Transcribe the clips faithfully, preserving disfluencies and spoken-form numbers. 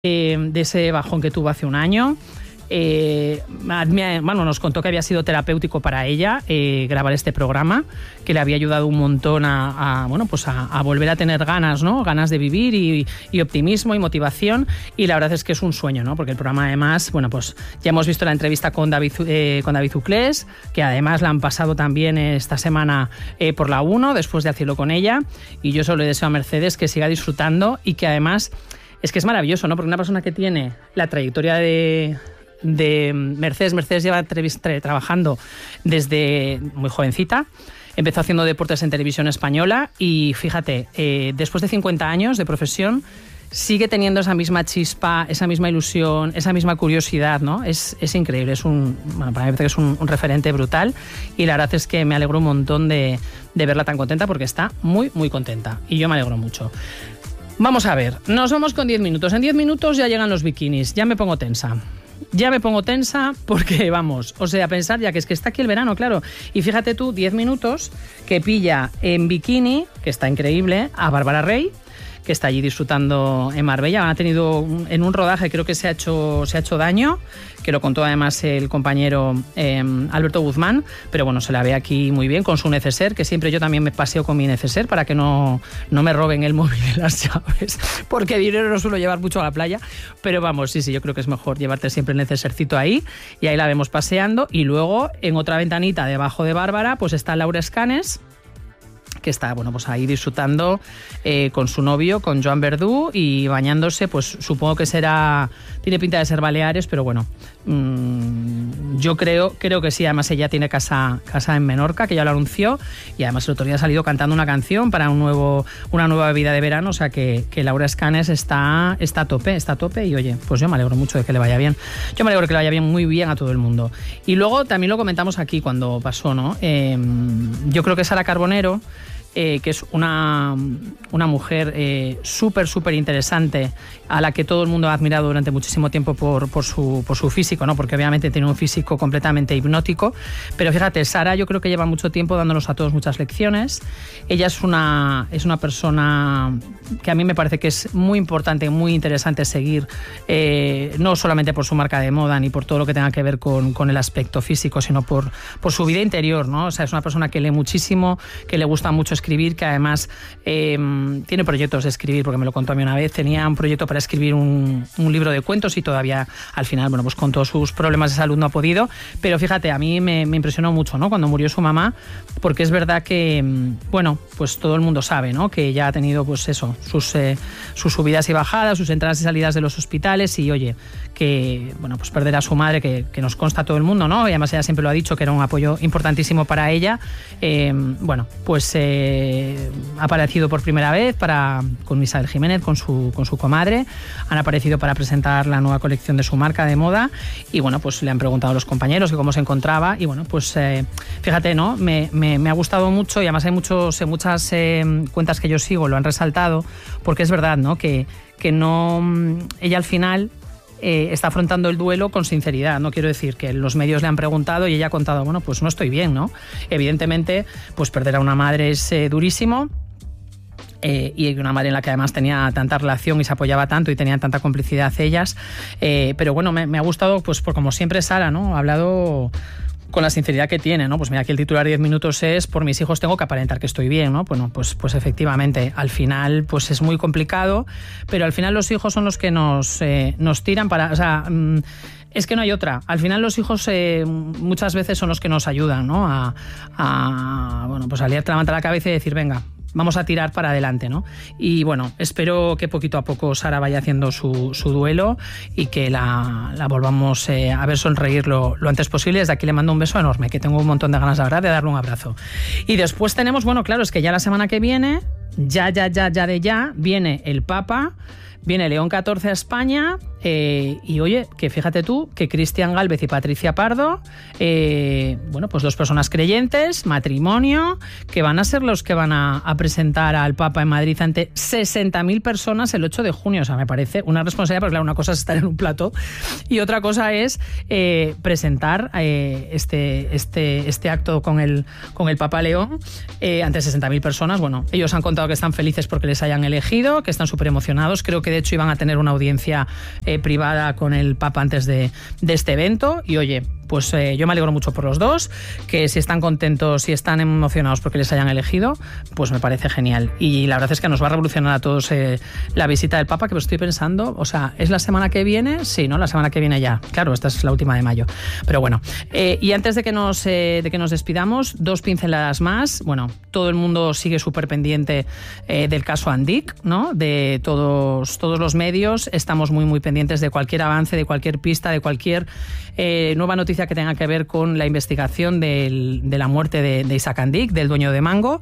eh, de ese bajón que tuvo hace un año. Eh, bueno, nos contó que había sido terapéutico para ella eh, grabar este programa, que le había ayudado un montón a, a, bueno, pues a, a volver a tener ganas, ¿no? Ganas de vivir y, y optimismo y motivación, y la verdad es que es un sueño, ¿no? Porque el programa además, bueno, pues ya hemos visto la entrevista con David, eh, con David Uclés, que además la han pasado también esta semana eh, por la uno, después de hacerlo con ella, y yo solo le deseo a Mercedes que siga disfrutando y que además es que es maravilloso, ¿no? Porque una persona que tiene la trayectoria de de Mercedes. Mercedes lleva trabajando desde muy jovencita. Empezó haciendo deportes en Televisión Española y fíjate, eh, después de cincuenta años de profesión, sigue teniendo esa misma chispa, esa misma ilusión, esa misma curiosidad, ¿no? Es, es increíble, es un, bueno, para mí me parece que es un, un referente brutal, y la verdad es que me alegro un montón de, de verla tan contenta, porque está muy, muy contenta, y yo me alegro mucho. Vamos a ver, nos vamos con diez minutos. En diez minutos ya llegan los bikinis, ya me pongo tensa. Ya me pongo tensa porque, vamos, o sea, pensar ya que es que está aquí el verano, claro. Y fíjate tú, diez minutos que pilla en bikini, que está increíble, a Bárbara Rey, que está allí disfrutando en Marbella. Ha tenido en un rodaje, creo que se ha hecho, se ha hecho daño, que lo contó además el compañero eh, Alberto Guzmán, pero bueno, se la ve aquí muy bien con su neceser, que siempre yo también me paseo con mi neceser para que no, no me roben el móvil y las llaves, porque dinero no suelo llevar mucho a la playa, pero vamos, sí, sí, yo creo que es mejor llevarte siempre el necesercito ahí, y ahí la vemos paseando. Y luego en otra ventanita debajo de Bárbara pues está Laura Escanes, que está, bueno, pues ahí disfrutando eh, con su novio, con Joan Verdú, y bañándose, pues supongo que será, tiene pinta de ser Baleares, pero bueno, mmm, yo creo, creo que sí. Además ella tiene casa, casa en Menorca, que ya lo anunció, y además el otro día ha salido cantando una canción para un nuevo, una nueva vida de verano, o sea que, que Laura Escanes está, está a tope, está a tope, y oye, pues yo me alegro mucho de que le vaya bien. Yo me alegro de que le vaya bien, muy bien a todo el mundo. Y luego también lo comentamos aquí cuando pasó, ¿no? Eh, yo creo que Sara Carbonero, Eh, que es una, una mujer eh, súper, súper interesante, a la que todo el mundo ha admirado durante muchísimo tiempo por, por, su, por su físico, ¿no? Porque obviamente tiene un físico completamente hipnótico. Pero fíjate, Sara yo creo que lleva mucho tiempo dándonos a todos muchas lecciones. Ella es una, es una persona que a mí me parece que es muy importante, muy interesante seguir, eh, no solamente por su marca de moda ni por todo lo que tenga que ver con, con el aspecto físico, sino por, por su vida interior, ¿no? O sea, es una persona que lee muchísimo, que le gusta mucho escribir, que además eh, tiene proyectos de escribir, porque me lo contó a mí una vez. Tenía un proyecto para escribir un, un libro de cuentos, y todavía al final, bueno, pues con todos sus problemas de salud no ha podido. Pero fíjate, a mí me, me impresionó mucho, ¿no? Cuando murió su mamá, porque es verdad que, bueno, pues todo el mundo sabe, ¿no? Que ella ha tenido, pues eso, sus, eh, sus subidas y bajadas, sus entradas y salidas de los hospitales, y oye, que, bueno, pues perder a su madre, que, que nos consta a todo el mundo, ¿no? Y además ella siempre lo ha dicho, que era un apoyo importantísimo para ella. Eh, bueno, pues eh, ha aparecido por primera vez para, con Isabel Jiménez, con su, con su comadre. Han aparecido para presentar la nueva colección de su marca de moda, y bueno, pues le han preguntado a los compañeros que cómo se encontraba, y bueno, pues eh, fíjate, ¿no? Me, me, me ha gustado mucho, y además hay muchos, eh, muchas eh, cuentas que yo sigo lo han resaltado, porque es verdad, ¿no? Que, que no, ella al final Eh, está afrontando el duelo con sinceridad. No quiero decir que los medios le han preguntado y ella ha contado, bueno, pues no estoy bien, ¿no? Evidentemente, pues perder a una madre es eh, durísimo. Eh, y una madre en la que además tenía tanta relación y se apoyaba tanto y tenían tanta complicidad ellas. Eh, pero bueno, me, me ha gustado, pues por como siempre Sara, ¿no? Ha hablado con la sinceridad que tiene, ¿no? Pues mira, aquí el titular diez minutos es: por mis hijos tengo que aparentar que estoy bien, ¿no? Bueno, pues, pues efectivamente, al final pues es muy complicado, pero al final los hijos son los que nos, eh, nos tiran para... O sea, mmm, es que no hay otra. Al final los hijos eh, muchas veces son los que nos ayudan, ¿no? A, a, bueno, pues a levantar la cabeza y decir, venga, vamos a tirar para adelante, ¿no? Y bueno, espero que poquito a poco Sara vaya haciendo su, su duelo, y que la, la volvamos eh, a ver sonreír lo, lo antes posible. Desde aquí le mando un beso enorme, que tengo un montón de ganas, la verdad, de darle un abrazo. Y después tenemos, bueno, claro, es que ya la semana que viene, ya, ya, ya, ya de ya, viene el Papa, viene León catorce a España, Eh, y oye, que fíjate tú, que Cristian Gálvez y Patricia Pardo, eh, bueno, pues dos personas creyentes, matrimonio, que van a ser los que van a, a presentar al Papa en Madrid ante sesenta mil personas el ocho de junio. O sea, me parece una responsabilidad, porque claro, una cosa es estar en un plató y otra cosa es eh, presentar eh, este, este, este acto con el, con el Papa León eh, ante sesenta mil personas. Bueno, ellos han contado que están felices porque les hayan elegido, que están súper emocionados. Creo que de hecho iban a tener una audiencia eh, privada con el Papa antes de, de este evento. Y oye, pues eh, yo me alegro mucho por los dos, que si están contentos, si están emocionados porque les hayan elegido, pues me parece genial. Y la verdad es que nos va a revolucionar a todos eh, la visita del Papa, que lo estoy pensando, o sea, ¿es la semana que viene? Sí, ¿no? La semana que viene ya. Claro, esta es la última de mayo. Pero bueno, eh, y antes de que, nos, eh, de que nos despidamos, dos pinceladas más. Bueno, todo el mundo sigue súper pendiente eh, del caso Andic, ¿no? De todos, todos los medios. Estamos muy, muy pendientes de cualquier avance, de cualquier pista, de cualquier eh, nueva noticia que tenga que ver con la investigación del, de la muerte de, de Isaac Andic, del dueño de Mango.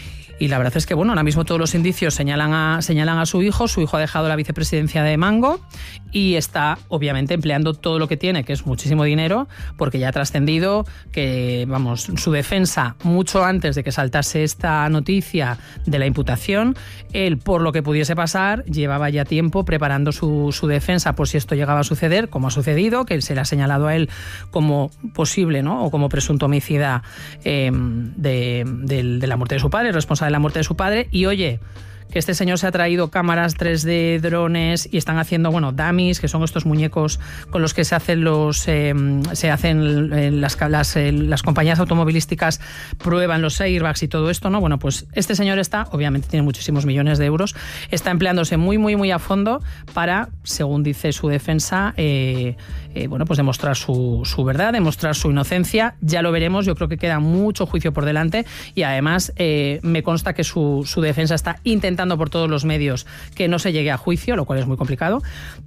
Y la verdad es que, bueno, ahora mismo todos los indicios señalan a, señalan a su hijo. Su hijo ha dejado la vicepresidencia de Mango y está, obviamente, empleando todo lo que tiene, que es muchísimo dinero, porque ya ha trascendido que, vamos, su defensa, mucho antes de que saltase esta noticia de la imputación, él, por lo que pudiese pasar, llevaba ya tiempo preparando su, su defensa por si esto llegaba a suceder, como ha sucedido, que se le ha señalado a él como posible, ¿no?, o como presunto homicida eh, de, de, de la muerte de su padre, responsable de la muerte de su padre. Y oye, que este señor se ha traído cámaras tres D, drones, y están haciendo, bueno, dummies, que son estos muñecos con los que se hacen los eh, se hacen eh, las, las, eh, las compañías automovilísticas, prueban los airbags y todo esto, ¿no? Bueno, pues este señor está, obviamente tiene muchísimos millones de euros, está empleándose muy, muy, muy a fondo para, según dice su defensa, eh, eh, bueno, pues demostrar su, su verdad, demostrar su inocencia. Ya lo veremos, yo creo que queda mucho juicio por delante, y además eh, me consta que su, su defensa está intentando por todos los medios que no se llegue a juicio, lo cual es muy complicado,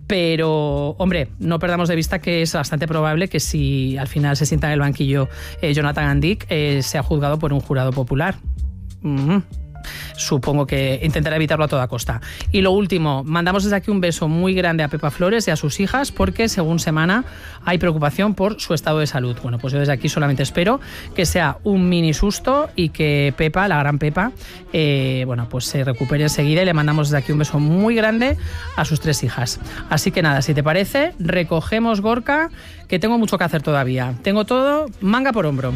pero hombre, no perdamos de vista que es bastante probable que si al final se sienta en el banquillo eh, Jonathan Andic, eh, sea juzgado por un jurado popular. Mm-hmm. Supongo que intentará evitarlo a toda costa. Y lo último, mandamos desde aquí un beso muy grande a Pepa Flores y a sus hijas, porque según Semana hay preocupación por su estado de salud. Bueno, pues yo desde aquí solamente espero que sea un mini susto y que Pepa, la gran Pepa, eh, bueno, pues se recupere enseguida, y le mandamos desde aquí un beso muy grande a sus tres hijas. Así que nada, si te parece, recogemos, Gorka, que tengo mucho que hacer todavía. Tengo todo manga por hombro.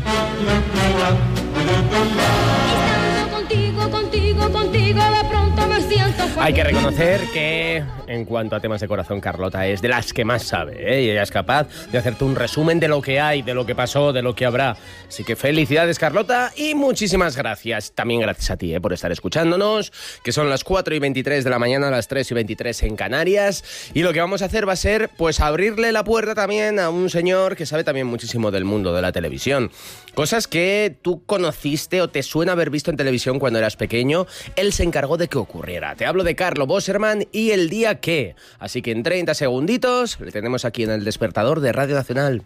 Contigo, contigo, de pronto me siento fuerte. Hay que reconocer que, en cuanto a temas de corazón, Carlota es de las que más sabe, ¿eh? Y ella es capaz de hacerte un resumen de lo que hay, de lo que pasó, de lo que habrá. Así que felicidades, Carlota, y muchísimas gracias. También gracias a ti, ¿eh?, por estar escuchándonos, que son las cuatro y veintitrés de la mañana, las tres y veintitrés en Canarias. Y lo que vamos a hacer va a ser, pues, abrirle la puerta también a un señor que sabe también muchísimo del mundo de la televisión. Cosas que tú conociste o te suena haber visto en televisión cuando eras pequeño. Él se encargó de que ocurriera. Te hablo de Carlo Bosserman y El día que. Así que en treinta segunditos le tenemos aquí en El Despertador de Radio Nacional.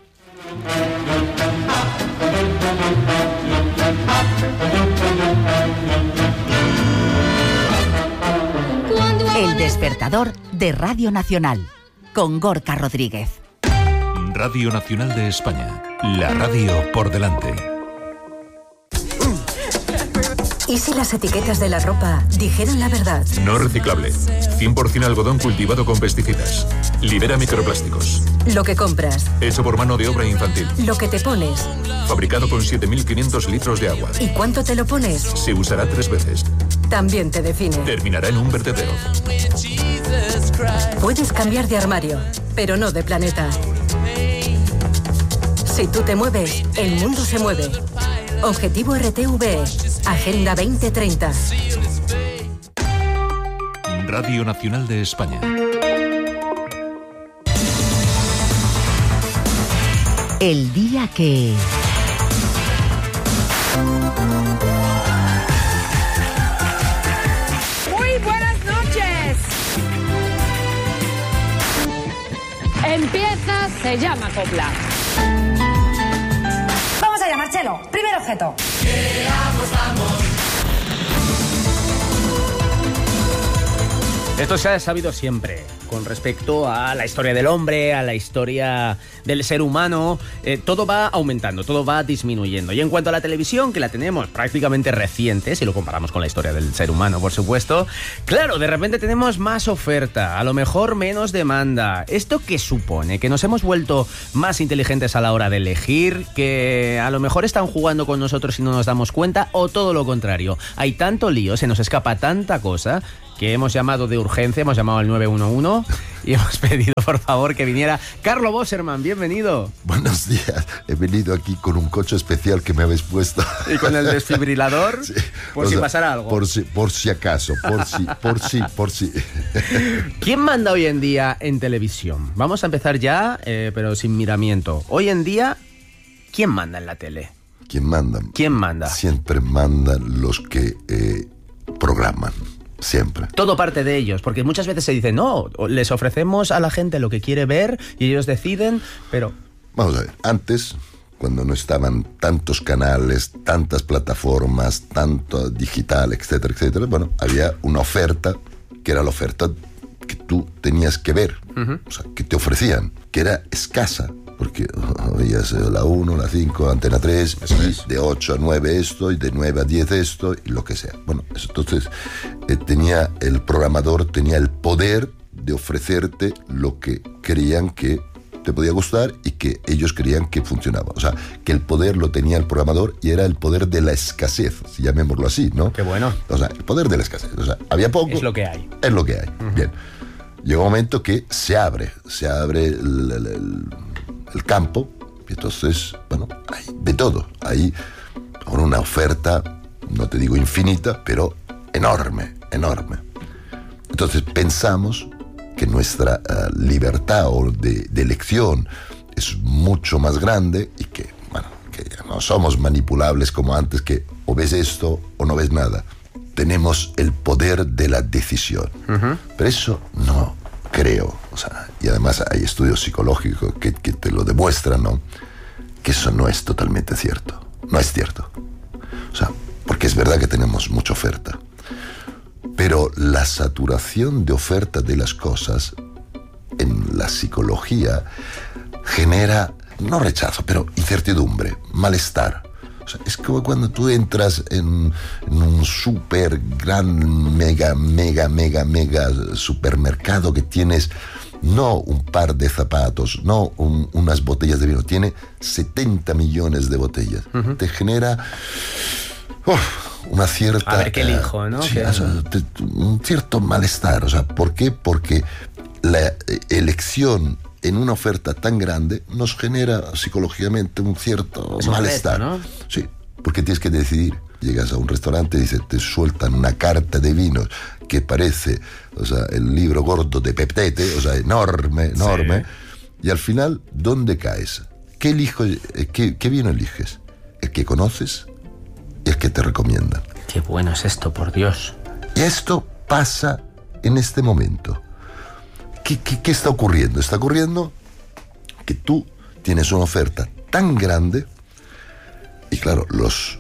El Despertador de Radio Nacional, con Gorka Rodríguez. Radio Nacional de España, la radio por delante. ¿Y si las etiquetas de la ropa dijeran la verdad? No reciclable, cien por ciento algodón cultivado con pesticidas. Libera microplásticos. Lo que compras. Hecho por mano de obra infantil. Lo que te pones. Fabricado con siete mil quinientos litros de agua. ¿Y cuánto te lo pones? Se usará tres veces. También te define. Terminará en un vertedero. Puedes cambiar de armario, pero no de planeta. Si tú te mueves, el mundo se mueve. Objetivo R T V E. Agenda veinte treinta. Radio Nacional de España. El día que... Muy buenas noches. Empieza, se llama copla. Vamos allá, Marcelo. Primer objeto. Esto se ha sabido siempre. con respecto a la historia del hombre, a la historia del ser humano. Eh, todo va aumentando, todo va disminuyendo. Y en cuanto a la televisión, que la tenemos prácticamente reciente, si lo comparamos con la historia del ser humano, por supuesto, claro, de repente tenemos más oferta, a lo mejor menos demanda. ¿Esto qué supone? ¿Que nos hemos vuelto más inteligentes a la hora de elegir? ¿Que a lo mejor están jugando con nosotros y no nos damos cuenta? ¿O todo lo contrario? Hay tanto lío, se nos escapa tanta cosa que hemos llamado de urgencia, hemos llamado al nueve uno uno y hemos pedido, por favor, que viniera Carlo Boserman. Bienvenido. Buenos días. He venido aquí con un coche especial que me habéis puesto. ¿Y con el desfibrilador? Sí. Por o si sea, pasara algo. Por si, por si acaso, por si, por si, por si. ¿Quién manda hoy en día en televisión? Vamos a empezar ya, eh, pero sin miramiento. Hoy en día, ¿quién manda en la tele? ¿Quién manda? ¿Quién manda? Siempre mandan los que eh, programan. Siempre. Todo parte de ellos, porque muchas veces se dice, no, les ofrecemos a la gente lo que quiere ver y ellos deciden, pero... Vamos a ver, antes, cuando no estaban tantos canales, tantas plataformas, tanto digital, etcétera, etcétera, bueno, había una oferta, que era la oferta que tú tenías que ver, uh-huh. O sea, que te ofrecían, que era escasa, porque oías la uno, la cinco, Antena tres, y de ocho a nueve esto, y de nueve a diez esto, y lo que sea. Bueno, eso, entonces eh, tenía el programador, tenía el poder de ofrecerte lo que creían que te podía gustar y que ellos creían que funcionaba. O sea, que el poder lo tenía el programador y era el poder de la escasez, si llamémoslo así, ¿no? Qué bueno. O sea, el poder de la escasez. O sea, había poco. Es lo que hay. Es lo que hay. Uh-huh. Bien. Llega un momento que se abre, se abre el, el, el el campo, y entonces, bueno, hay de todo. Hay una oferta, no te digo infinita, pero enorme, enorme. Entonces pensamos que nuestra uh, libertad o de, de elección es mucho más grande y que, bueno, que ya no somos manipulables como antes, que o ves esto o no ves nada. Tenemos el poder de la decisión. Uh-huh. Pero eso no creo, o sea, y además hay estudios psicológicos que, que te lo demuestran, ¿no? Que eso no es totalmente cierto, no es cierto. O sea, porque es verdad que tenemos mucha oferta, pero la saturación de oferta de las cosas en la psicología genera, no rechazo, pero incertidumbre, malestar. O sea, es como cuando tú entras en, en un súper gran, mega, mega, mega, mega supermercado que tienes no un par de zapatos, no un, unas botellas de vino, tiene setenta millones de botellas. Uh-huh. Te genera uf, una cierta... A ver qué elijo, ¿no? Sí, o sea, te, un cierto malestar. O sea, ¿por qué? Porque la elección en una oferta tan grande nos genera psicológicamente un cierto es malestar, un reto, ¿no? Sí, porque tienes que decidir. Llegas a un restaurante y dice, te sueltan una carta de vinos que parece, o sea, el libro gordo de Peptete, o sea, enorme, enorme, sí. Y al final, ¿dónde caes? ¿Qué elijo, qué, qué vino eliges? ¿El que conoces y el que te recomiendan? Qué bueno es esto, por Dios. Y esto pasa en este momento. ¿Qué, qué, ¿Qué está ocurriendo? Está ocurriendo que tú tienes una oferta tan grande y claro, los,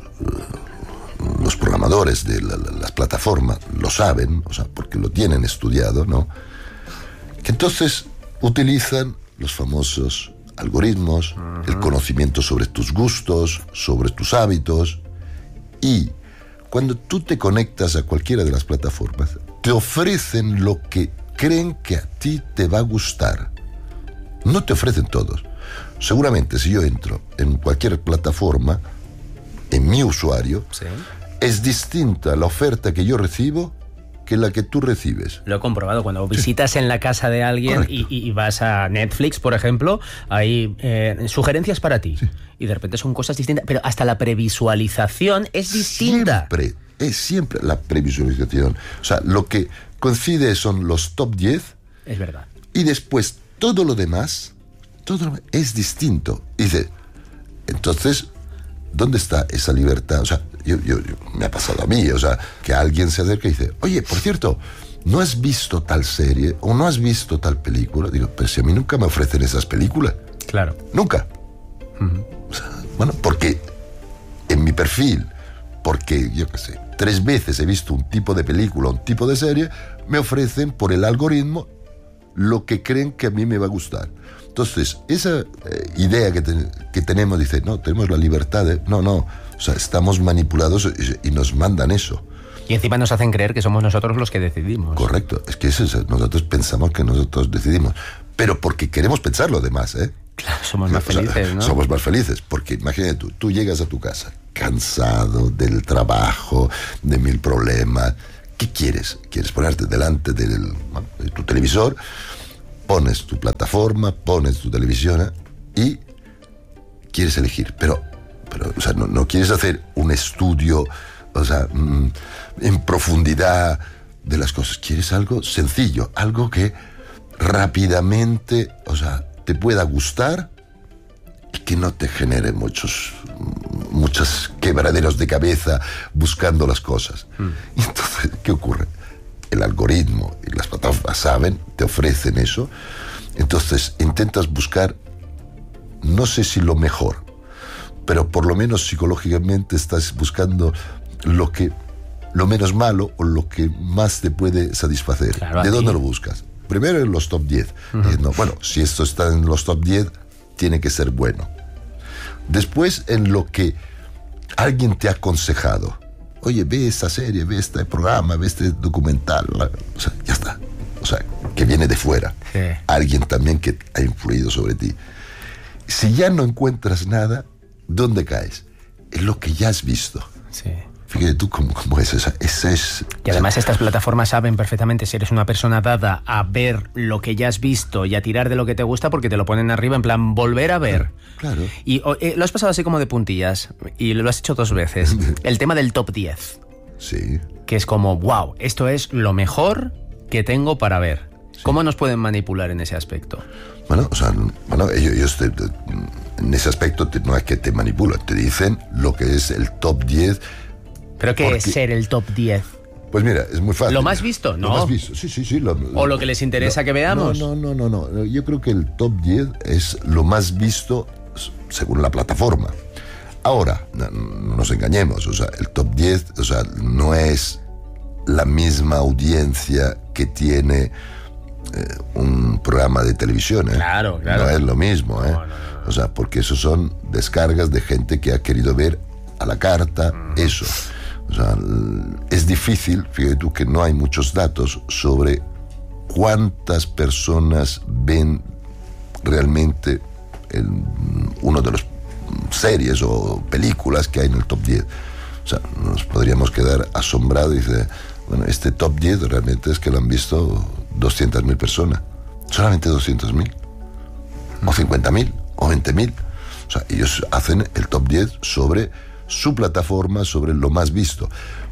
los programadores de la, la, las plataformas lo saben, o sea, porque lo tienen estudiado, ¿no? Que entonces utilizan los famosos algoritmos, uh-huh. El conocimiento sobre tus gustos, sobre tus hábitos, y cuando tú te conectas a cualquiera de las plataformas, te ofrecen lo que creen que a ti te va a gustar. No te ofrecen todos. Seguramente si yo entro en cualquier plataforma, en mi usuario, sí. Es distinta la oferta que yo recibo que la que tú recibes. Lo he comprobado cuando visitas sí. En la casa de alguien y, y vas a Netflix, por ejemplo, hay eh, sugerencias para ti. Sí. Y de repente son cosas distintas, pero hasta la previsualización es distinta. Siempre, es siempre la previsualización. O sea, lo que coincide son los top diez. Es verdad. Y después todo lo demás, todo lo demás es distinto. Y dice, entonces, ¿dónde está esa libertad? O sea, yo, yo, yo, me ha pasado a mí, o sea, que alguien se acerca y dice, oye, por cierto, ¿no has visto tal serie o no has visto tal película? Digo, pero si a mí nunca me ofrecen esas películas. Claro. Nunca. Uh-huh. O sea, bueno, porque en mi perfil, porque, yo qué sé, tres veces he visto un tipo de película, un tipo de serie, me ofrecen por el algoritmo lo que creen que a mí me va a gustar. Entonces, esa eh, idea que, te, que tenemos, dice, no, tenemos la libertad de... No, no, o sea, estamos manipulados y, y nos mandan eso. Y encima nos hacen creer que somos nosotros los que decidimos. Correcto, es que es eso, nosotros pensamos que nosotros decidimos, pero porque queremos pensarlo además, ¿eh? Claro, somos más felices, o sea, ¿no? Somos más felices, porque imagínate tú, tú llegas a tu casa cansado del trabajo, de mil problemas. ¿Qué quieres? ¿Quieres ponerte delante del, bueno, de tu televisor? Pones tu plataforma, pones tu televisión, ¿eh? Y quieres elegir, pero, pero o sea, no, no quieres hacer un estudio, o sea, mmm, en profundidad de las cosas. Quieres algo sencillo, algo que rápidamente, o sea, te pueda gustar y que no te genere muchos, muchos quebraderos de cabeza buscando las cosas. Mm. Y entonces, ¿qué ocurre? El algoritmo y las plataformas saben, te ofrecen eso. Entonces, intentas buscar, no sé si lo mejor, pero por lo menos psicológicamente estás buscando lo que, lo menos malo o lo que más te puede satisfacer. Claro, ¿de dónde lo buscas? Primero en los top diez. Uh-huh. Diciendo, bueno, si esto está en los top diez, tiene que ser bueno. Después en lo que alguien te ha aconsejado. Oye, ve esta serie, ve este programa, ve este documental. O sea, ya está. O sea, que viene de fuera. Sí. Alguien también que ha influido sobre ti. Si ya no encuentras nada, ¿dónde caes? En lo que ya has visto. Sí. Fíjate tú cómo, cómo es esa, esa es... Y además estas plataformas saben perfectamente si eres una persona dada a ver lo que ya has visto y a tirar de lo que te gusta, porque te lo ponen arriba en plan volver a ver. Claro. Y eh, lo has pasado así como de puntillas y lo has hecho dos veces. El tema del top diez. Sí. Que es como, wow, esto es lo mejor que tengo para ver. Sí. ¿Cómo nos pueden manipular en ese aspecto? Bueno, o sea, bueno, ellos, ellos te, te, en ese aspecto te, no es que te manipulan, te dicen lo que es el top diez. ¿Pero qué porque, es ser el top diez? Pues mira, es muy fácil. ¿Lo más visto? No. Lo más visto, sí, sí, sí. Lo, lo, ¿O lo que les interesa lo, que veamos? No, no, no, no, no. Yo creo que el top diez es lo más visto según la plataforma. Ahora, no, no nos engañemos, o sea, el top diez, o sea, no es la misma audiencia que tiene eh, un programa de televisión, ¿eh? Claro, claro. No es lo mismo, ¿eh? No, no, no. O sea, porque eso son descargas de gente que ha querido ver a la carta, mm. eso. O sea, es difícil, fíjate tú que no hay muchos datos sobre cuántas personas ven realmente el, uno de los series o películas que hay en el top diez. O sea, nos podríamos quedar asombrados y decir, bueno, este top diez realmente es que lo han visto doscientas mil personas. Solamente doscientas mil. O cincuenta mil, o veinte mil. O sea, ellos hacen el top diez sobre su plataforma, sobre lo más visto.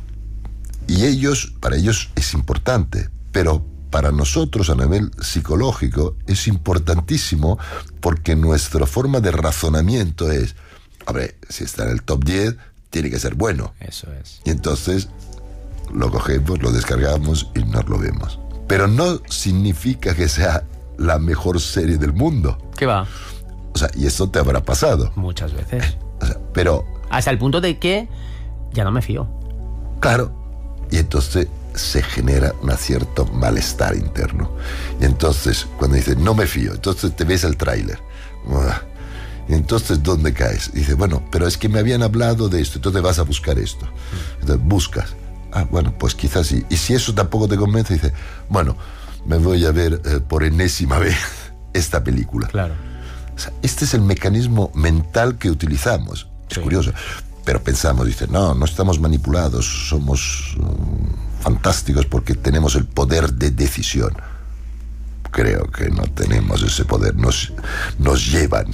Y ellos, para ellos es importante, pero para nosotros a nivel psicológico es importantísimo porque nuestra forma de razonamiento es, hombre, si está en el top diez, tiene que ser bueno. Eso es. Y entonces lo cogemos, lo descargamos y nos lo vemos. Pero no significa que sea la mejor serie del mundo. ¿Qué va? O sea, y eso te habrá pasado. Muchas veces. O sea, pero... hasta el punto de que ya no me fío. Claro. Y entonces se genera un cierto malestar interno. Y entonces, cuando dices, no me fío, entonces te ves el tráiler. Y entonces, ¿dónde caes? Y dices, bueno, pero es que me habían hablado de esto, entonces vas a buscar esto. Entonces, buscas. Ah, bueno, pues quizás sí. Y si eso tampoco te convence, dices, bueno, me voy a ver eh, por enésima vez esta película. Claro. O sea, este es el mecanismo mental que utilizamos. Es sí. curioso. Pero pensamos, dice, no, no estamos manipulados, somos um, fantásticos porque tenemos el poder de decisión. Creo que no tenemos ese poder, nos, nos llevan.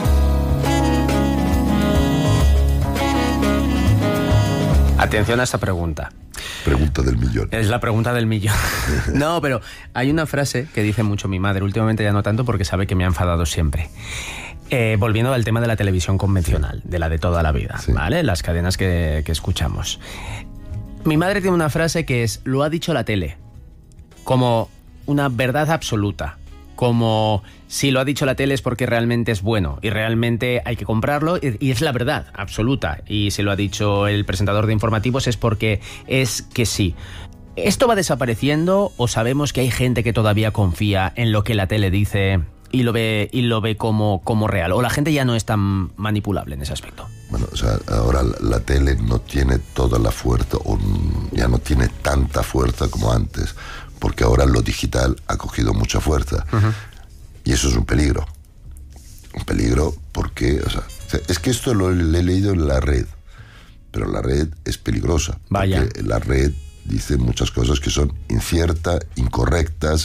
Atención a esta pregunta. Pregunta del millón. Es la pregunta del millón. No, pero hay una frase que dice mucho mi madre, últimamente ya no tanto porque sabe que me ha enfadado siempre. Eh, volviendo al tema de la televisión convencional, de la de toda la vida, sí. ¿Vale? Las cadenas que, que escuchamos. Mi madre tiene una frase que es, lo ha dicho la tele, como una verdad absoluta, como si lo ha dicho la tele es porque realmente es bueno y realmente hay que comprarlo y, y es la verdad absoluta, y si lo ha dicho el presentador de informativos es porque es que sí. ¿Esto va desapareciendo o sabemos que hay gente que todavía confía en lo que la tele dice y lo ve y lo ve como, como real? ¿O la gente ya no es tan manipulable en ese aspecto? Bueno, o sea, ahora la, la tele no tiene toda la fuerza, o ya no tiene tanta fuerza como antes, porque ahora lo digital ha cogido mucha fuerza. Uh-huh. Y eso es un peligro. Un peligro porque, o sea, es que esto lo, lo he leído en la red, pero la red es peligrosa. Vaya. Porque la red dice muchas cosas que son inciertas, incorrectas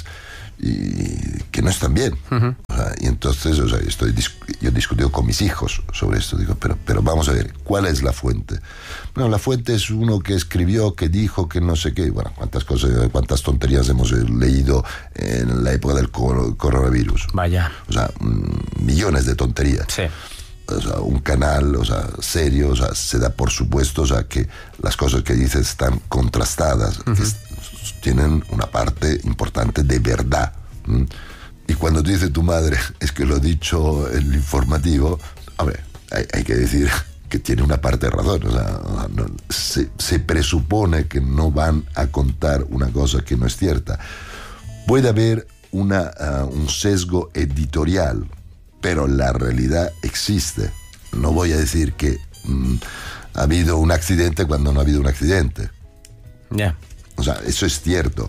y que no están bien. Uh-huh. O sea, y entonces, o sea, estoy yo he discutido con mis hijos sobre esto. Digo, pero, pero vamos a ver, ¿cuál es la fuente? Bueno, la fuente es uno que escribió, que dijo, que no sé qué. Bueno, cuántas cosas, cuántas tonterías hemos leído en la época del coronavirus. Vaya. O sea, millones de tonterías. Sí. O sea, un canal, o sea, serio, o sea, se da por supuesto, o sea, que las cosas que dice están contrastadas, uh-huh. que es, tienen una parte importante de verdad. ¿Mm? Y cuando te dice tu madre, es que lo ha dicho el informativo, a ver, hay, hay que decir que tiene una parte de razón. O sea, no, se, se presupone que no van a contar una cosa que no es cierta. Puede haber una, uh, un sesgo editorial, pero la realidad existe. No voy a decir que mm, ha habido un accidente cuando no ha habido un accidente. Ya. Yeah. O sea, eso es cierto.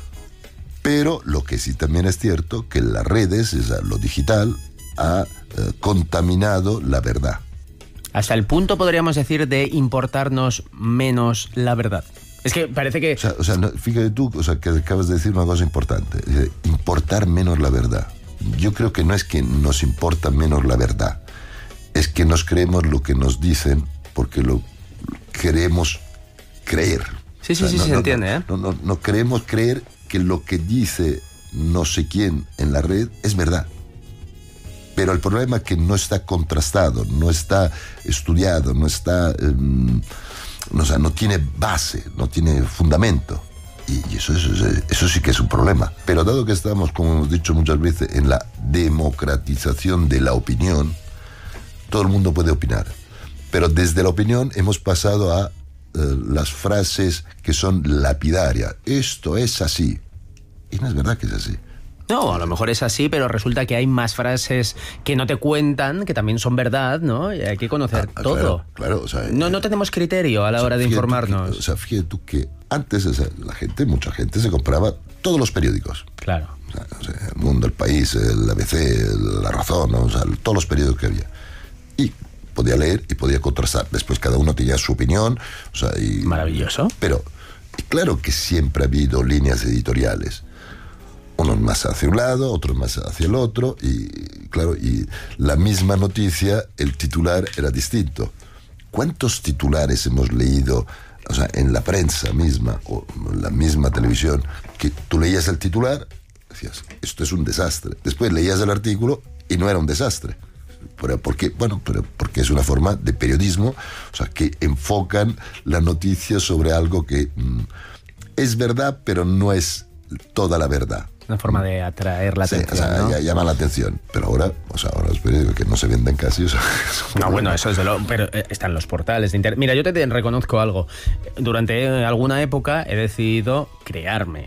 Pero lo que sí también es cierto, que las redes, o sea, lo digital, ha eh, contaminado la verdad. Hasta el punto, podríamos decir, de importarnos menos la verdad. Es que parece que... O sea, o sea no, fíjate tú, o sea, que acabas de decir una cosa importante. Eh, importar menos la verdad. Yo creo que no es que nos importa menos la verdad, es que nos creemos lo que nos dicen porque lo queremos creer. Sí, sí, o sea, sí, no, se no, entiende, ¿eh? No, no, no queremos creer que lo que dice no sé quién en la red es verdad. Pero el problema es que no está contrastado, no está estudiado, no está... Um, o sea, no tiene base, no tiene fundamento. Y eso, eso, eso sí que es un problema. Pero dado que estamos, como hemos dicho muchas veces, en la democratización de la opinión, todo el mundo puede opinar. Pero desde la opinión hemos pasado a uh, las frases que son lapidarias. Esto es así. Y no es verdad que es así. No, a lo mejor es así, pero resulta que hay más frases que no te cuentan, que también son verdad, ¿no? Y hay que conocer ah, todo. Claro, claro, o sea, no, no tenemos criterio a la o sea, hora de informarnos. Que, o sea, fíjate tú que antes, o sea, la gente, mucha gente se compraba todos los periódicos. Claro. O sea, o sea, El Mundo, El País, el A B C, La Razón, ¿no? O sea, todos los periódicos que había. Y podía leer y podía contrastar. Después cada uno tenía su opinión. O sea, y, maravilloso. Pero, y claro que siempre ha habido líneas editoriales. Unos más hacia un lado, otros más hacia el otro, y claro, y la misma noticia, el titular era distinto. ¿Cuántos titulares hemos leído, o sea, en la prensa misma, o en la misma televisión, que tú leías el titular, decías, esto es un desastre. Después leías el artículo y no era un desastre. Pero porque, bueno, pero porque es una forma de periodismo, o sea, que enfocan la noticia sobre algo que mm, es verdad, pero no es toda la verdad. Una forma de atraer la sí, atención, o sea, ¿no? Llama la atención. Pero ahora, o sea, ahora es periódico que no se venden casi. O sea, no, bueno, eso es de lo... Pero eh, están los portales de internet. Mira, yo te, te reconozco algo. Durante alguna época he decidido crearme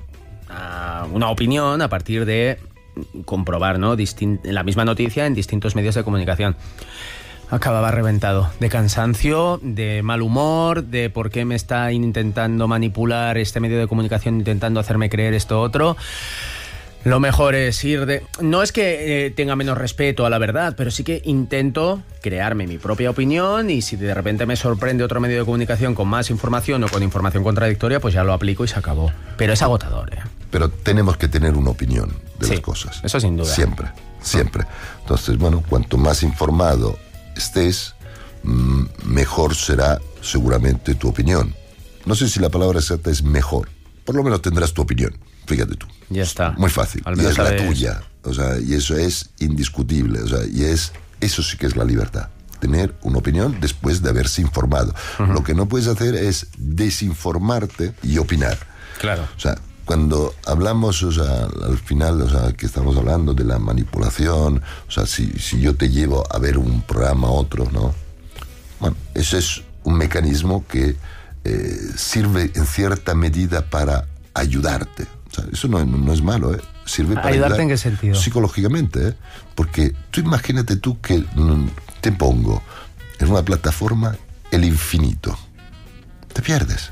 uh, una opinión a partir de comprobar, ¿no? Distin- la misma noticia en distintos medios de comunicación. Acababa reventado, de cansancio, de mal humor, de por qué me está intentando manipular este medio de comunicación, intentando hacerme creer esto otro. Lo mejor es ir de... No es que eh, tenga menos respeto a la verdad, pero sí que intento crearme mi propia opinión, y si de repente me sorprende otro medio de comunicación con más información o con información contradictoria, pues ya lo aplico y se acabó. Pero es agotador, ¿eh? Pero tenemos que tener una opinión de sí, las cosas. Eso sin duda. Siempre, siempre. Entonces, bueno, cuanto más informado estés, mejor será seguramente tu opinión. No sé si la palabra exacta es mejor. Por lo menos tendrás tu opinión. Fíjate tú. Ya está. Muy fácil. Al y menos es sabes... la tuya. O sea, y eso es indiscutible. O sea, y es eso sí que es la libertad. Tener una opinión después de haberse informado. Uh-huh. Lo que no puedes hacer es desinformarte y opinar. Claro. O sea, cuando hablamos, o sea, al final, o sea, que estamos hablando de la manipulación, o sea, si, si yo te llevo a ver un programa a otro, ¿no? Bueno, ese es un mecanismo que eh, sirve en cierta medida para ayudarte. O sea, eso no, no es malo, ¿eh? Sirve para ¿Ayudarte ayudar en qué sentido? Psicológicamente, ¿eh? Porque tú imagínate tú que mm, te pongo en una plataforma el infinito. Te pierdes.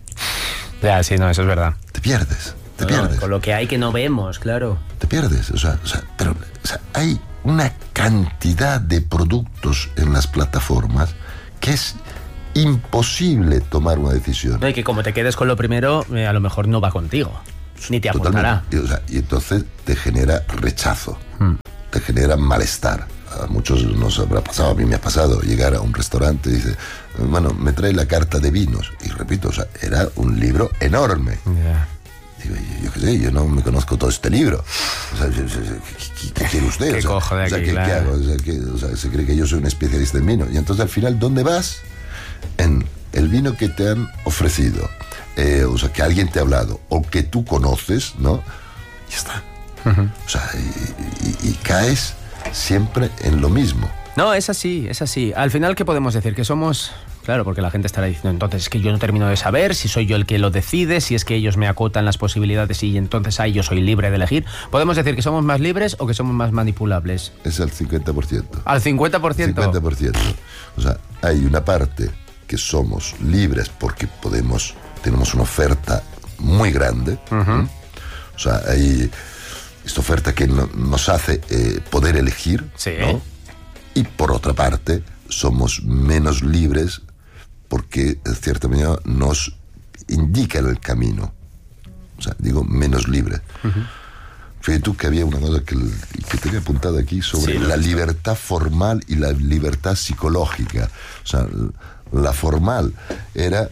Ya, sí, no, eso es verdad. Te pierdes, te No, pierdes. con lo que hay que no vemos, claro. Te pierdes, o sea, o sea, pero o sea, hay una cantidad de productos en las plataformas que es imposible tomar una decisión. No, y que como te quedes con lo primero, eh, a lo mejor no va contigo. Ni te apuntará. Y, o sea, y entonces te genera rechazo, hmm. te genera malestar. A muchos nos habrá pasado, a mí me ha pasado, llegar a un restaurante y dice, bueno, me trae la carta de vinos. Y repito, o sea, era un libro enorme. Yeah. Digo, yo, yo qué sé, yo no me conozco todo este libro. O sea, yo, yo, ¿qué, ¿qué quiere usted? ¿Qué o sea, cojo de aquí? O sea, ¿qué, claro. ¿qué hago? O sea, ¿qué, o sea, se cree que yo soy un especialista en vino. Y entonces al final, ¿dónde vas? En el vino que te han ofrecido. Eh, o sea, que alguien te ha hablado. O que tú conoces, ¿no? Y ya está. Uh-huh. O sea, y, y, y caes siempre en lo mismo. No, es así, es así. Al final, ¿qué podemos decir? Que somos... Claro, porque la gente estará diciendo, entonces es que yo no termino de saber si soy yo el que lo decide, si es que ellos me acotan las posibilidades y entonces ahí yo soy libre de elegir. ¿Podemos decir que somos más libres o que somos más manipulables? Es al cincuenta por ciento. ¿Al cincuenta por ciento? cincuenta por ciento. O sea, hay una parte que somos libres porque podemos, tenemos una oferta muy grande. Uh-huh. O sea, hay esta oferta que no, nos hace eh, poder elegir, sí, ¿no? Y por otra parte, somos menos libres porque, de cierta manera, nos indican el camino. O sea, digo, menos libre. Uh-huh. Fíjate tú que había una cosa que, que tenía apuntada aquí sobre sí, la libertad formal y la libertad psicológica. O sea, la formal era eh,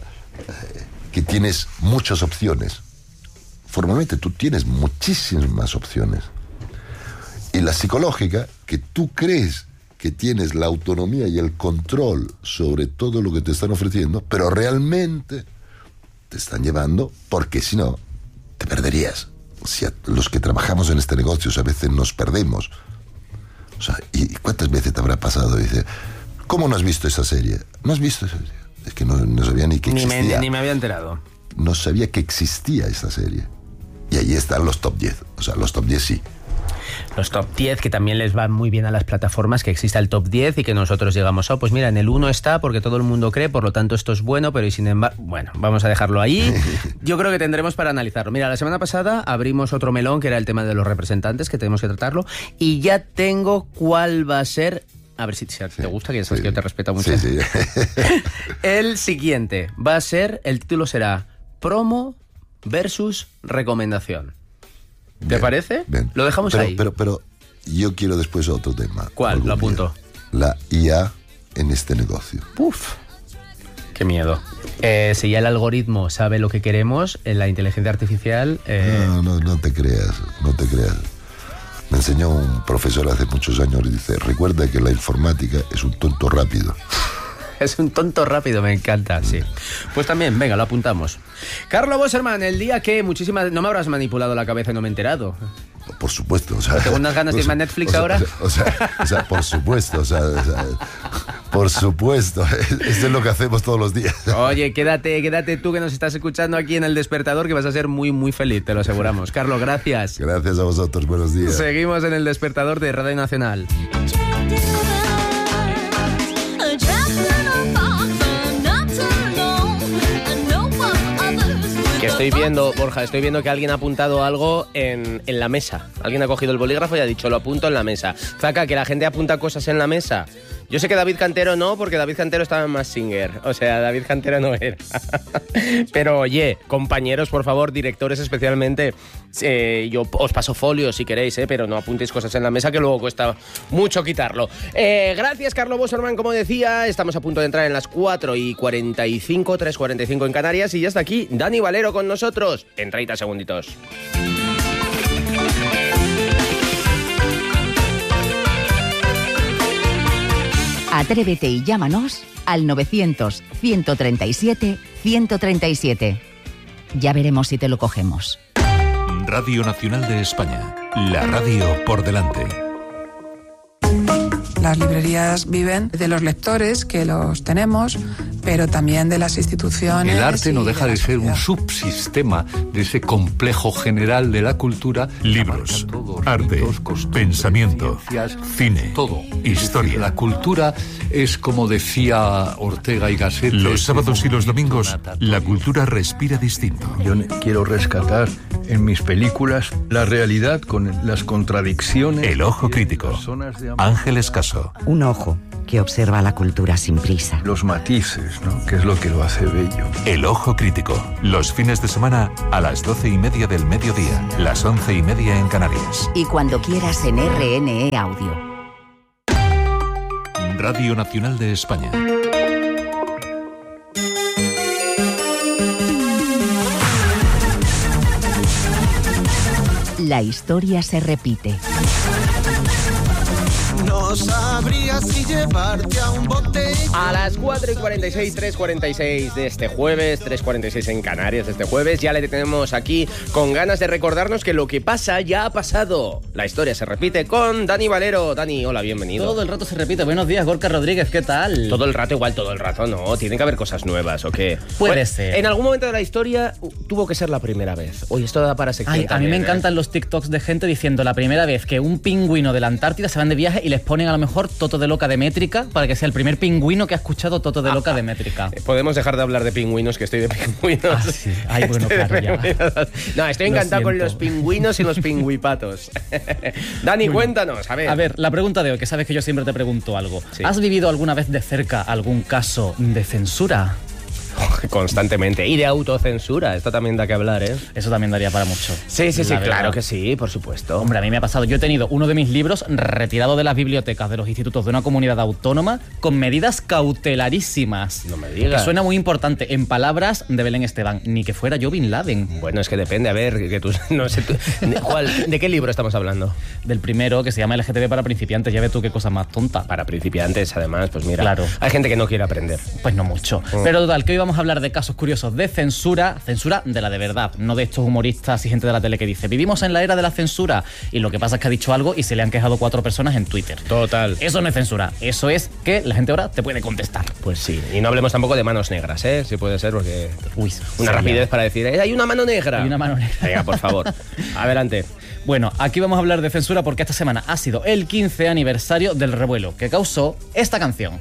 que tienes muchas opciones. Formalmente tú tienes muchísimas opciones. Y la psicológica, que tú crees que tienes la autonomía y el control sobre todo lo que te están ofreciendo, pero realmente te están llevando porque si no, te perderías. O sea, los que trabajamos en este negocio a veces nos perdemos. O sea, ¿y cuántas veces te habrá pasado? Dice, ¿cómo no has visto esa serie? ¿No has visto esa serie? Es que no, no sabía ni que ni existía. Me, ni me había enterado. No sabía que existía esa serie. Y ahí están los top diez. O sea, los top diez sí. Los top diez, que también les va muy bien a las plataformas, que exista el top diez y que nosotros llegamos, oh, pues mira, en el uno está porque todo el mundo cree, por lo tanto esto es bueno, pero y sin embargo, bueno, vamos a dejarlo ahí. Yo creo que tendremos para analizarlo. Mira, la semana pasada abrimos otro melón, que era el tema de los representantes, que tenemos que tratarlo, y ya tengo cuál va a ser... A ver si te, si te gusta, que ya sabes sí. que yo te respeto mucho. Sí, sí. El siguiente va a ser, el título será Promo versus Recomendación. ¿Te bien, parece? Bien. Lo dejamos pero, ahí. Pero, pero yo quiero después otro tema. ¿Cuál? Lo apunto. La I A en este negocio. Uf, qué miedo. Eh, si ya el algoritmo sabe lo que queremos, en la inteligencia artificial... Eh... No, no, no te creas, no te creas. Me enseñó un profesor hace muchos años y dice, recuerda que la informática es un tonto rápido. Es un tonto rápido, me encanta, sí. Pues también, venga, lo apuntamos. Carlo Boserman, el día que muchísimas... No me habrás manipulado la cabeza y no me he enterado. Por supuesto, o sea... ¿Tengo unas ganas de irme a Netflix o sea, ahora? O sea, o sea, por supuesto, o sea, o sea, por supuesto. Esto es lo que hacemos todos los días. Oye, quédate, quédate tú que nos estás escuchando aquí en El Despertador, que vas a ser muy, muy feliz, te lo aseguramos. Carlos, gracias. Gracias a vosotros, buenos días. Seguimos en El Despertador de Radio Nacional. Que estoy viendo, Borja, estoy viendo que alguien ha apuntado algo en, en la mesa. Alguien ha cogido el bolígrafo y ha dicho, lo apunto en la mesa. Zaca, que la gente apunta cosas en la mesa. Yo sé que David Cantero no, porque David Cantero estaba en Masked Singer. O sea, David Cantero no era. Pero oye, compañeros, por favor, directores especialmente, eh, yo os paso folios si queréis, eh, pero no apuntéis cosas en la mesa que luego cuesta mucho quitarlo. Eh, gracias, Carlo Boserman, como decía. Estamos a punto de entrar en las cuatro y cuarenta y cinco, tres y cuarenta y cinco en Canarias, y ya está aquí Dani Valero con nosotros en treinta segunditos. Atrévete y llámanos al novecientos, ciento treinta y siete, ciento treinta y siete. Ya veremos si te lo cogemos. Radio Nacional de España. La radio por delante. Las librerías viven de los lectores, que los tenemos, pero también de las instituciones. El arte no deja de, de ser un sociedad. subsistema de ese complejo general de la cultura. Libros, arte, pensamiento, cine, todo. historia. La cultura es, como decía Ortega y Gasset, Los sábados y los domingos, la cultura respira distinto. Yo quiero rescatar en mis películas la realidad con las contradicciones. El ojo crítico. Ángel Escaso. Un ojo que observa la cultura sin prisa. Los matices, ¿no? Que es lo que lo hace bello. El ojo crítico. Los fines de semana a las doce y media del mediodía, las once y media en Canarias. Y cuando quieras en R N E Audio. Radio Nacional de España. La historia se repite. No sabría si llevarte a un bote. A las cuatro y cuarenta y seis, tres y cuarenta y seis de este jueves, tres y cuarenta y seis en Canarias de este jueves, ya le tenemos aquí con ganas de recordarnos que lo que pasa ya ha pasado. La historia se repite con Dani Valero. Dani, hola, bienvenido. Todo el rato se repite. Buenos días, Gorka Rodríguez, ¿qué tal? Todo el rato igual, todo el rato, ¿no? Tienen que haber cosas nuevas, ¿o qué? Puede Pues, ser. En algún momento de la historia uh, tuvo que ser la primera vez. Oye, esto da para sección Ay, a mí también, me ¿eh? encantan los TikToks de gente diciendo la primera vez que un pingüino de la Antártida se van de viaje y les ponen a lo mejor Toto de Loca de Métrica para que sea el primer pingüino que ha escuchado Toto de Loca de Métrica. Podemos dejar de hablar de pingüinos, que estoy de pingüinos. Ah, sí. Ay, bueno, Estoy de claro, ya. pingüinos. No, estoy Lo encantado con siento. los pingüinos y los pingüipatos. Dani, Bueno, cuéntanos, a ver. A ver, la pregunta de hoy, que sabes que yo siempre te pregunto algo. Sí. ¿Has vivido alguna vez de cerca algún caso de censura? Constantemente. Y de autocensura, esto también da que hablar, ¿eh? Eso también daría para mucho. Sí, sí, sí, La claro verdad. que sí, por supuesto. Hombre, a mí me ha pasado. Yo he tenido uno de mis libros retirado de las bibliotecas de los institutos de una comunidad autónoma con medidas cautelarísimas. No me digas. Que suena muy importante. En palabras de Belén Esteban, ni que fuera yo Bin Laden. Bueno, es que depende, a ver, que tú, no sé, tú, ¿cuál, ¿de qué libro estamos hablando? Del primero, que se llama L G T B para principiantes. Ya ves tú qué cosa más tonta. Para principiantes, además, pues mira, Claro. hay gente que no quiere aprender. Pues no mucho. Mm. Pero total, que hoy vamos a hablar de casos curiosos de censura, censura de la de verdad, no de estos humoristas y gente de la tele que dice vivimos en la era de la censura y lo que pasa es que ha dicho algo y se le han quejado cuatro personas en Twitter. Total. Eso no es censura, eso es que la gente ahora te puede contestar. Pues sí, y no hablemos tampoco de manos negras, ¿eh? Si puede ser, porque... Uy, una sería- rapidez para decir, "Eh, hay una mano negra. Hay una mano negra. Venga, por favor, adelante. Bueno, aquí vamos a hablar de censura porque esta semana ha sido el quince aniversario del revuelo que causó esta canción.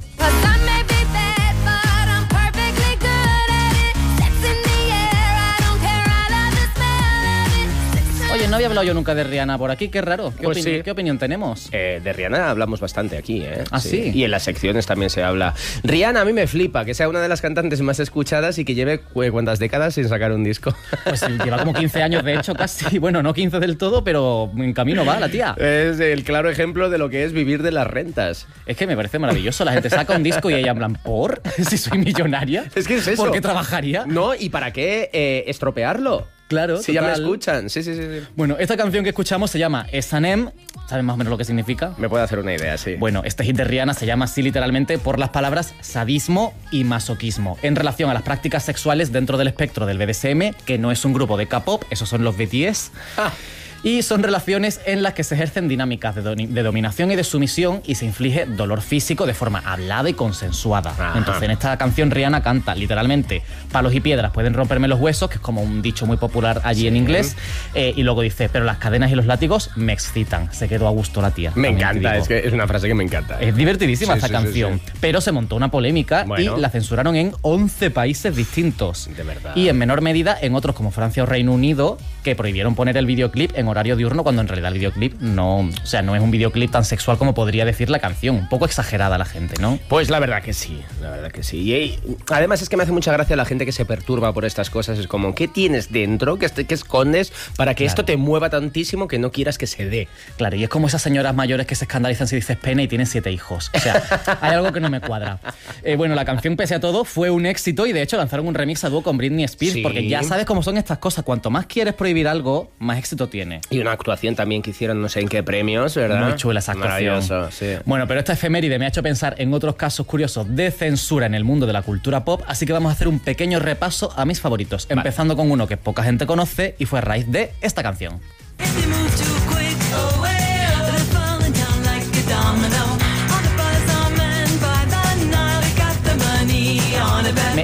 Oye, no había hablado yo nunca de Rihanna por aquí, qué raro. ¿Qué, Pues opini- sí. ¿qué opinión tenemos? Eh, de Rihanna hablamos bastante aquí, ¿eh? ¿Ah, sí? Y en las secciones también se habla. Rihanna a mí me flipa, que sea una de las cantantes más escuchadas y que lleve eh, cuántas décadas sin sacar un disco. Pues lleva como quince años, de hecho, casi. Bueno, no quince del todo, pero en camino va la tía. Es el claro ejemplo de lo que es vivir de las rentas. Es que me parece maravilloso. La gente saca un disco y ella en plan, ¿por? Si soy millonaria. Es que es eso. ¿Por qué trabajaría? No, ¿y para qué eh, estropearlo? Claro, Si ya me total. escuchan. Sí, sí, sí, sí. Bueno, esta canción que escuchamos se llama S and M. ¿Sabes más o menos lo que significa? Me puedo hacer una idea, sí. Bueno, este hit de Rihanna se llama así literalmente por las palabras sadismo y masoquismo, en relación a las prácticas sexuales dentro del espectro del B D S M, que no es un grupo de K-pop, esos son los B T S. Ah. Y son relaciones en las que se ejercen dinámicas de, do- de dominación y de sumisión y se inflige dolor físico de forma hablada y consensuada. Ajá. Entonces, en esta canción Rihanna canta literalmente palos y piedras pueden romperme los huesos, que es como un dicho muy popular allí Sí. en inglés, eh, y luego dice, pero las cadenas y los látigos me excitan. Se quedó a gusto la tía. Me también te encanta, digo. es que es una frase que me encanta. Es divertidísima Sí, esta sí, sí, canción, sí. pero se montó una polémica Bueno. y la censuraron en once países distintos. De verdad. Y en menor medida en otros como Francia o Reino Unido, que prohibieron poner el videoclip en horario diurno cuando en realidad el videoclip no, o sea, no es un videoclip tan sexual como podría decir la canción. Un poco exagerada la gente, ¿no? Pues la verdad que sí, la verdad que sí. Y eh, además es que me hace mucha gracia la gente que se perturba por estas cosas. Es como, ¿qué tienes dentro? ¿Qué, est- qué escondes para que Claro. esto te mueva tantísimo que no quieras que se dé? Claro, y es como esas señoras mayores que se escandalizan si dices pene y tienen siete hijos. O sea, hay algo que no me cuadra. Eh, bueno, la canción, pese a todo, fue un éxito y de hecho lanzaron un remix a dúo con Britney Spears, Sí. porque ya sabes cómo son estas cosas. Cuanto más quieres prohibir algo, más éxito tiene. Y una actuación también que hicieron no sé en qué premios, ¿verdad? Muy chula esa actuación. Maravilloso, sí. Bueno, pero esta efeméride me ha hecho pensar en otros casos curiosos de censura en el mundo de la cultura pop, así que vamos a hacer un pequeño repaso a mis favoritos, Vale. empezando con uno que poca gente conoce y fue a raíz de esta canción.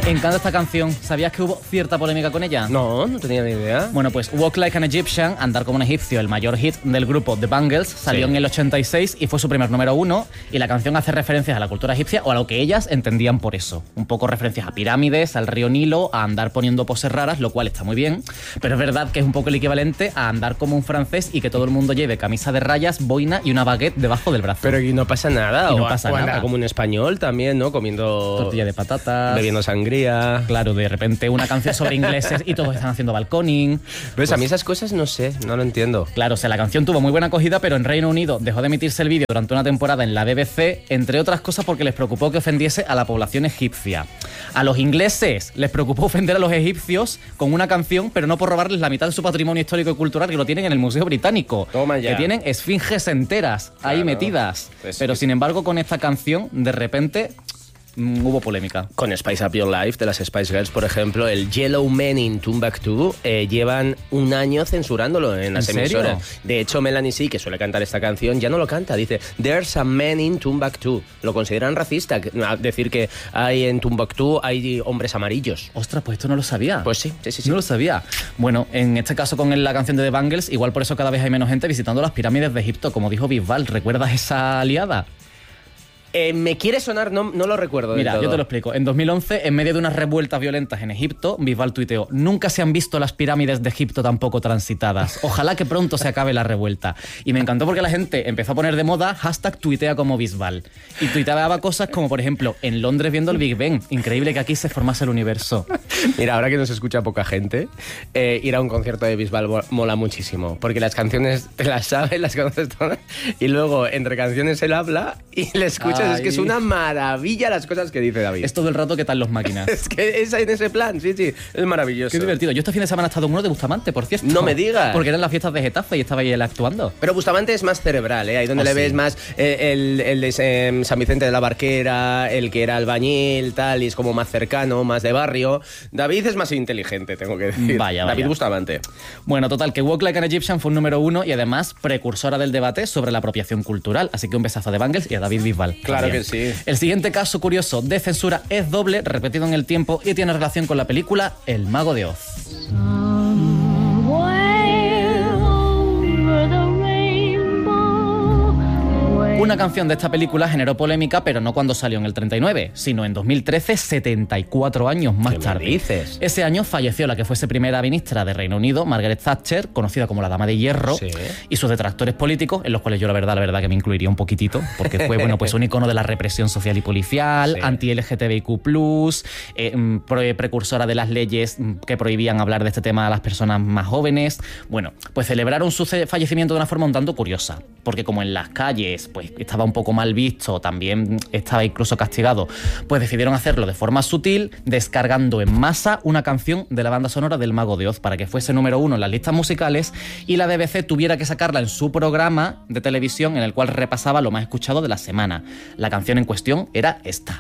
encanta esta canción. ¿Sabías que hubo cierta polémica con ella? No, no tenía ni idea. Bueno, pues Walk Like an Egyptian, Andar como un egipcio, el mayor hit del grupo The Bangles, salió sí. en el ochenta y seis y fue su primer número uno, y la canción hace referencias a la cultura egipcia o a lo que ellas entendían por eso. Un poco referencias a pirámides, al río Nilo, a andar poniendo poses raras, lo cual está muy bien, pero es verdad que es un poco el equivalente a andar como un francés y que todo el mundo lleve camisa de rayas, boina y una baguette debajo del brazo. Pero y no pasa nada, y no o, pasa o nada. Como un español también, ¿no? Comiendo tortilla de patatas, bebiendo sangría. Claro, de repente una canción sobre ingleses y todos están haciendo balconing. ¿Ves? Pues, a mí esas cosas no sé, no lo entiendo. Claro, o sea, la canción tuvo muy buena acogida, pero en Reino Unido dejó de emitirse el vídeo durante una temporada en la B B C, entre otras cosas porque les preocupó que ofendiese a la población egipcia. A los ingleses les preocupó ofender a los egipcios con una canción, pero no por robarles la mitad de su patrimonio histórico y cultural, que lo tienen en el Museo Británico. Toma ya. Que tienen esfinges enteras ahí claro. metidas. Pues pero sí. sin embargo, con esta canción, de repente... hubo polémica. Con Spice Up Your Life de las Spice Girls, por ejemplo, el Yellow Man in Timbuktu, eh, llevan un año censurándolo en las ¿En serio? emisoras. De hecho, Melanie C, que suele cantar esta canción, ya no lo canta. Dice, There's a man in Timbuktu. Lo consideran racista, decir que hay en Timbuktu hay hombres amarillos. Ostras, pues esto no lo sabía. Pues sí, sí, sí. sí. No lo sabía. Bueno, en este caso con la canción de The Bangles, igual por eso cada vez hay menos gente visitando las pirámides de Egipto, como dijo Bisbal. ¿Recuerdas esa aliada? Eh, me quiere sonar, no, no lo recuerdo del Mira, todo. yo te lo explico. En dos mil once, en medio de unas revueltas violentas en Egipto, Bisbal tuiteó: nunca se han visto las pirámides de Egipto tan poco transitadas. Ojalá que pronto se acabe la revuelta. Y me encantó porque la gente empezó a poner de moda hashtag tuitea como Bisbal. Y tuiteaba cosas como, por ejemplo, en Londres viendo el Big Ben. Increíble que aquí se formase el universo. Mira, ahora que nos escucha poca gente, eh, ir a un concierto de Bisbal mola muchísimo. Porque las canciones te las sabes, las conoces todas. Y luego, entre canciones, él habla y le escuchas. Ay. Es que es una maravilla las cosas que dice David. Es todo el rato que tal los máquinas. Es que es en ese plan, sí, sí. Es maravilloso. Qué divertido. Yo este fin de semana he estado en uno de Bustamante, por cierto. No me digas. Porque eran las fiestas de Getafe y estaba ahí él actuando. Pero Bustamante es más cerebral, ¿eh? Ahí donde Oh, le sí. ves más eh, el, el de eh, San Vicente de la Barquera, el que era albañil, tal, y es como más cercano, más de barrio. David es más inteligente, tengo que decir. Vaya, David vaya. Bustamante. Bueno, total, que Walk Like an Egyptian fue un número uno y además precursora del debate sobre la apropiación cultural. Así que un besazo de Bangles y a David Bisbal. Claro también. que sí. El siguiente caso curioso de censura es doble, repetido en el tiempo y tiene relación con la película El Mago de Oz. Una canción de esta película generó polémica, pero no cuando salió en el treinta y nueve, sino en dos mil trece, setenta y cuatro años más ¿Qué me tarde. dices? Ese año falleció la que fuese primera ministra de Reino Unido, Margaret Thatcher, conocida como la Dama de Hierro, Sí. y sus detractores políticos, en los cuales yo la verdad, la verdad que me incluiría un poquitito, porque fue bueno, pues un icono de la represión social y policial, Sí. anti-L G T B I Q plus, eh, mm, pro- precursora de las leyes mm, que prohibían hablar de este tema a las personas más jóvenes. Bueno, pues celebraron su ce- fallecimiento de una forma un tanto curiosa, porque como en las calles pues estaba un poco mal visto, también estaba incluso castigado, pues decidieron hacerlo de forma sutil, descargando en masa una canción de la banda sonora del Mago de Oz para que fuese número uno en las listas musicales y la B B C tuviera que sacarla en su programa de televisión en el cual repasaba lo más escuchado de la semana. La canción en cuestión era esta.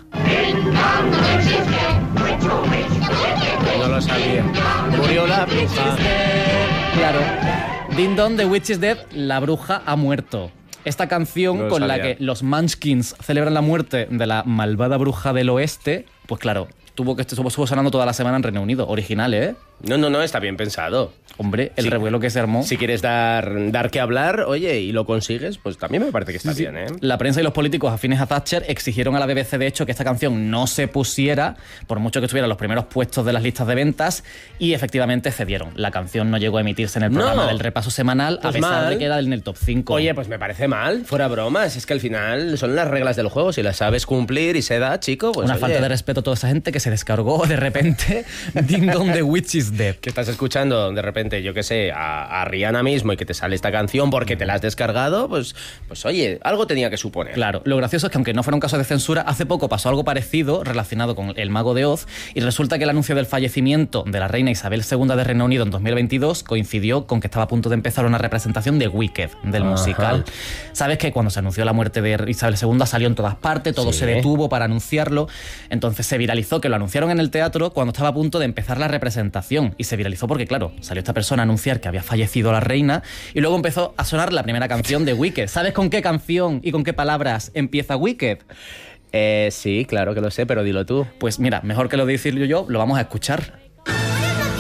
No lo sabía. Murió la bruja. Claro. Ding Dong, The Witch is Dead, la bruja ha muerto. Esta canción No lo con la sabía. que los Munchkins celebran la muerte de la malvada bruja del oeste, pues claro, tuvo que estuvo estuvo sonando toda la semana en Reino Unido. Original, ¿eh? No, no, no, está bien pensado. Hombre, el Sí. revuelo que se armó. Si quieres dar, dar que hablar, oye, y lo consigues, pues también me parece que está Sí, sí. bien, ¿eh? La prensa y los políticos afines a Thatcher exigieron a la B B C, de hecho, que esta canción no se pusiera, por mucho que estuviera en los primeros puestos de las listas de ventas, y efectivamente cedieron. La canción no llegó a emitirse en el programa No. del repaso semanal, Pues a pesar mal. de que era en el top cinco. Oye, pues me parece mal, fuera bromas. Es que al final son las reglas del juego. Si las sabes cumplir y se da, chico, pues Una oye, falta de respeto a toda esa gente que se descargó de repente Ding Dong, The Witch is Dead. que estás escuchando de repente, yo qué sé, a, a Rihanna mismo y que te sale esta canción porque te la has descargado, pues, pues oye, algo tenía que suponer. Claro, lo gracioso es que aunque no fuera un caso de censura, hace poco pasó algo parecido relacionado con El Mago de Oz y resulta que el anuncio del fallecimiento de la reina Isabel segunda de Reino Unido en dos mil veintidós coincidió con que estaba a punto de empezar una representación de Wicked, del Ajá. musical. Sabes que cuando se anunció la muerte de Isabel segunda salió en todas partes, todo Sí. se detuvo para anunciarlo, entonces se viralizó que lo anunciaron en el teatro cuando estaba a punto de empezar la representación y se viralizó porque, claro, salió esta persona a anunciar que había fallecido la reina y luego empezó a sonar la primera canción de Wicked. ¿Sabes con qué canción y con qué palabras empieza Wicked? Eh, sí, claro que lo sé, pero dilo tú. Pues mira, mejor que lo decirlo yo, lo vamos a escuchar.